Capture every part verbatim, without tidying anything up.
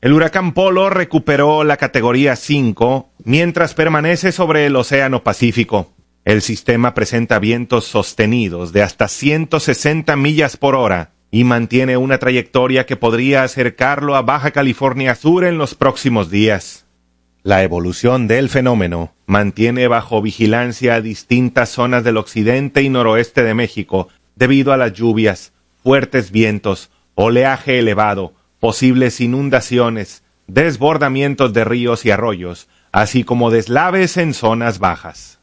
El huracán Polo recuperó la categoría cinco, mientras permanece sobre el Océano Pacífico. El sistema presenta vientos sostenidos de hasta ciento sesenta millas por hora y mantiene una trayectoria que podría acercarlo a Baja California Sur en los próximos días. La evolución del fenómeno mantiene bajo vigilancia a distintas zonas del occidente y noroeste de México debido a las lluvias, fuertes vientos, oleaje elevado, posibles inundaciones, desbordamientos de ríos y arroyos, así como deslaves en zonas bajas.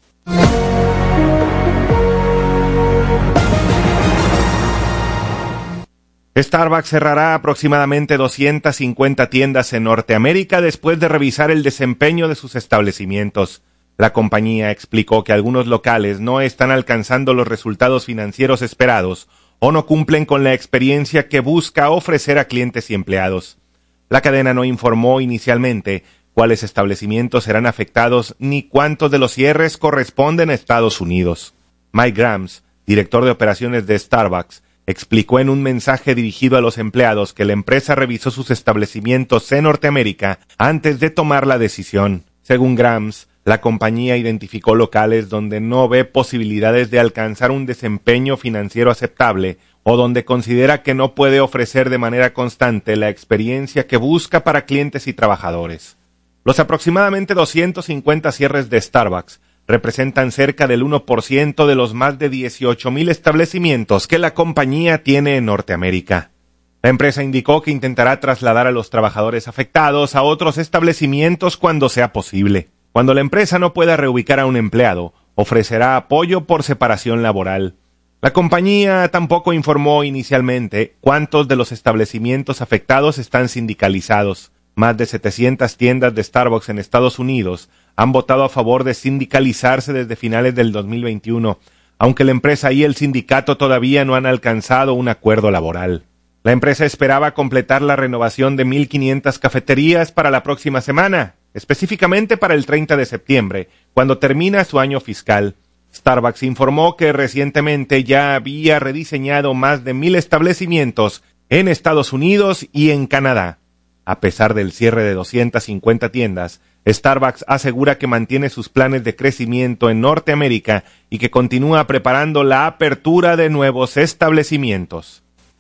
Starbucks cerrará aproximadamente doscientas cincuenta tiendas en Norteamérica después de revisar el desempeño de sus establecimientos. La compañía explicó que algunos locales no están alcanzando los resultados financieros esperados o no cumplen con la experiencia que busca ofrecer a clientes y empleados. La cadena no informó inicialmente cuáles establecimientos serán afectados ni cuántos de los cierres corresponden a Estados Unidos. Mike Grams, director de operaciones de Starbucks, explicó en un mensaje dirigido a los empleados que la empresa revisó sus establecimientos en Norteamérica antes de tomar la decisión. Según Grams, la compañía identificó locales donde no ve posibilidades de alcanzar un desempeño financiero aceptable o donde considera que no puede ofrecer de manera constante la experiencia que busca para clientes y trabajadores. Los aproximadamente doscientos cincuenta cierres de Starbucks representan cerca del uno por ciento de los más de dieciocho mil establecimientos que la compañía tiene en Norteamérica. La empresa indicó que intentará trasladar a los trabajadores afectados a otros establecimientos cuando sea posible. Cuando la empresa no pueda reubicar a un empleado, ofrecerá apoyo por separación laboral. La compañía tampoco informó inicialmente cuántos de los establecimientos afectados están sindicalizados. Más de setecientas tiendas de Starbucks en Estados Unidos han votado a favor de sindicalizarse desde finales del dos mil veintiuno, aunque la empresa y el sindicato todavía no han alcanzado un acuerdo laboral. La empresa esperaba completar la renovación de mil quinientas cafeterías para la próxima semana, específicamente para el treinta de septiembre, cuando termina su año fiscal. Starbucks informó que recientemente ya había rediseñado más de mil establecimientos en Estados Unidos y en Canadá. A pesar del cierre de doscientas cincuenta tiendas, Starbucks asegura que mantiene sus planes de crecimiento en Norteamérica y que continúa preparando la apertura de nuevos establecimientos.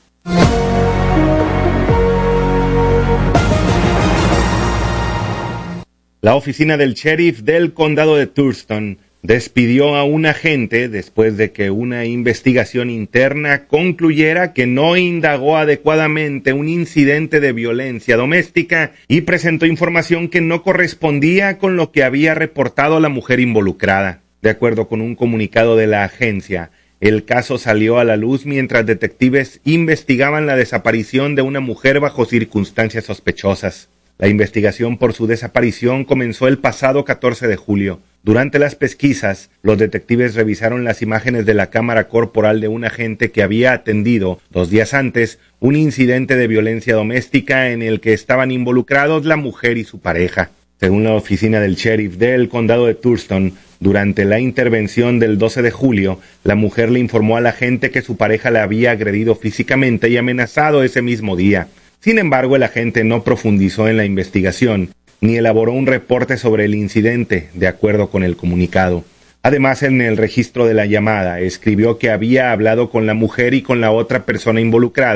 La oficina del sheriff del condado de Thurston despidió a un agente después de que una investigación interna concluyera que no indagó adecuadamente un incidente de violencia doméstica y presentó información que no correspondía con lo que había reportado la mujer involucrada. De acuerdo con un comunicado de la agencia, el caso salió a la luz mientras detectives investigaban la desaparición de una mujer bajo circunstancias sospechosas. La investigación por su desaparición comenzó el pasado catorce de julio. Durante las pesquisas, los detectives revisaron las imágenes de la cámara corporal de un agente que había atendido, dos días antes, un incidente de violencia doméstica en el que estaban involucrados la mujer y su pareja. Según la oficina del sheriff del condado de Thurston, durante la intervención del doce de julio, la mujer le informó al agente que su pareja la había agredido físicamente y amenazado ese mismo día. Sin embargo, el agente no profundizó en la investigación ni elaboró un reporte sobre el incidente, de acuerdo con el comunicado. Además, en el registro de la llamada, escribió que había hablado con la mujer y con la otra persona involucrada